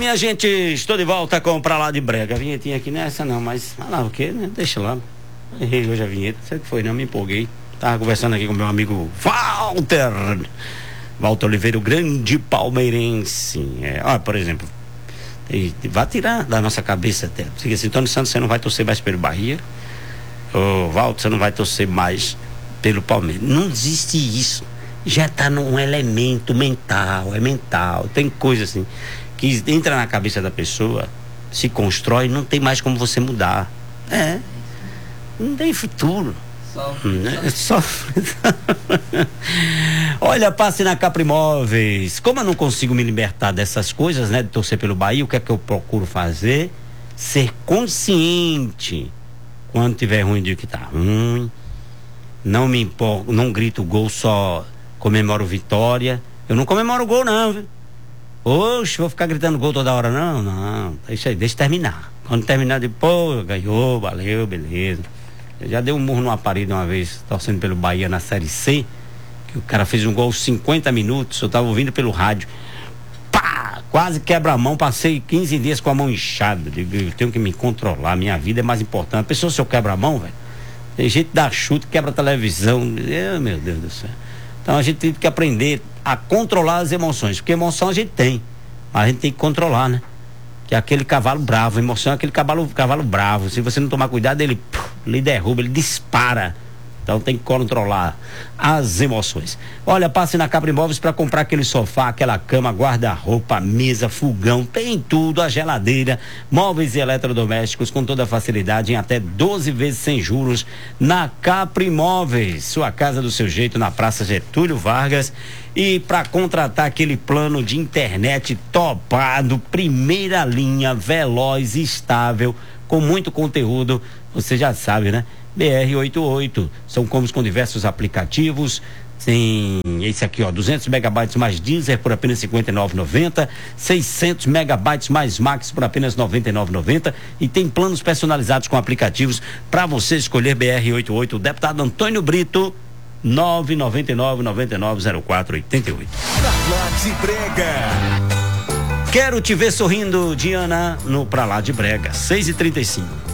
minha gente, estou de volta com Pra Lá de Brega. A vinhetinha aqui nessa não, mas lá o que, né? Deixa lá. Errei hoje a vinheta, não sei o que foi, não, me empolguei. Tava conversando aqui com meu amigo Walter Oliveira, o grande palmeirense. Olha, por exemplo, vai tirar da nossa cabeça até. Assim, Antônio Santos, você não vai torcer mais pelo Bahia. Ô, Walter, você não vai torcer mais pelo Palmeiras. Não existe isso. Já tá num elemento mental, é mental. Tem coisa assim que entra na cabeça da pessoa, se constrói, não tem mais como você mudar. Não tem futuro. Sofre. Olha, passe na Caprimóveis. Como eu não consigo me libertar dessas coisas, né, de torcer pelo Bahia, o que é que eu procuro fazer? Ser consciente. Quando tiver ruim, digo que tá ruim. Não me importo, não grito gol, só comemoro vitória. Eu não comemoro gol, não, viu? Oxe, vou ficar gritando gol toda hora, não. Deixa terminar. Quando terminar, depois, ganhou, valeu, beleza. Eu já dei um murro numa parede uma vez, torcendo pelo Bahia na Série C, que o cara fez um gol 50 minutos, eu tava ouvindo pelo rádio. Pá! Quase quebra a mão, passei 15 dias com a mão inchada. Eu tenho que me controlar, minha vida é mais importante. A pessoa, se eu quebro a mão, velho, tem jeito de dar chute, quebra a televisão. Meu Deus do céu. Então a gente tem que aprender a controlar as emoções, porque emoção a gente tem, mas a gente tem que controlar, né? Que é aquele cavalo bravo, emoção é aquele cavalo bravo. Se você não tomar cuidado, ele lhe derruba, ele dispara. Então tem que controlar as emoções. Olha, passe na Caprimóveis para comprar aquele sofá, aquela cama, guarda-roupa, mesa, fogão, tem tudo, a geladeira, móveis e eletrodomésticos com toda a facilidade em até 12 vezes sem juros na Caprimóveis. Sua casa do seu jeito na Praça Getúlio Vargas. E para contratar aquele plano de internet topado, primeira linha, veloz, estável, com muito conteúdo, você já sabe, né? BR88, são combos com diversos aplicativos. Tem esse aqui, ó, 200 megabytes mais Deezer por apenas R$ 59,90, 600 megabytes mais Max por apenas R$ 99,90, e tem planos personalizados com aplicativos para você escolher. BR88, o deputado Antônio Brito, 999-990488. Pra Lá de Brega. Quero te ver sorrindo, Diana, no Pra Lá de Brega, 6h35.